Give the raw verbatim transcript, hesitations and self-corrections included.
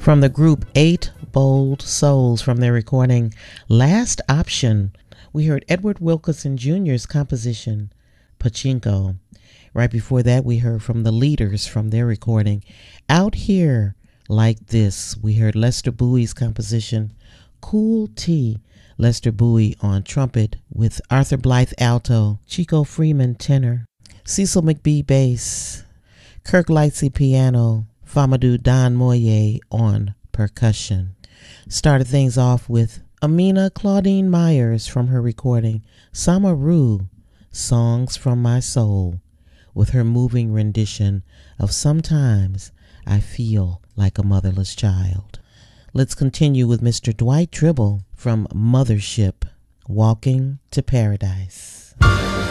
From the group Eight Bold Souls from their recording Last Option, we heard Edward Wilkerson Junior's composition Pachinko. Right before that, we heard from the Leaders from their recording Out Here Like This. We heard Lester Bowie's composition Cool Tea. Lester Bowie on trumpet with Arthur Blythe alto, Chico Freeman tenor, Cecil McBee bass, Kirk Lightsey piano, Famadou Don Moye on percussion. Started things off with Amina Claudine Myers from her recording Samaru, Songs from My Soul, with her moving rendition of Sometimes I Feel Like a Motherless Child. Let's continue with Mister Dwight Tribble from Mothership, Walking to Paradise.